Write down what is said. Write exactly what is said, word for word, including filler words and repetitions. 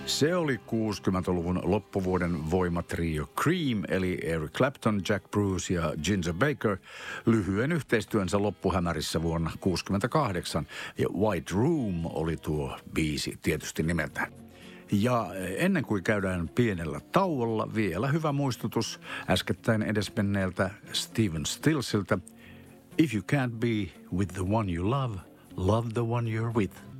Se oli kuusikymmentäluvun loppuvuoden voimatrio Cream, eli Eric Clapton, Jack Bruce ja Ginger Baker, lyhyen yhteistyönsä loppuhämärissä vuonna kuusikymmentäkahdeksan. Ja White Room oli tuo biisi tietysti nimeltään. Ja ennen kuin käydään pienellä tauolla, vielä hyvä muistutus äskettäin edesmenneeltä Stephen Stillsiltä. If you can't be with the one you love, love the one you're with.